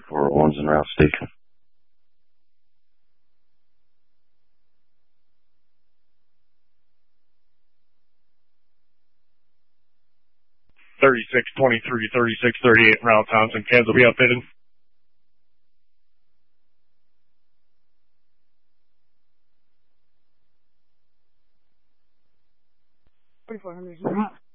for Owens and Rouse Station. $36.23, $36.38, Ronald Thompson. Cans will be updated. 4400.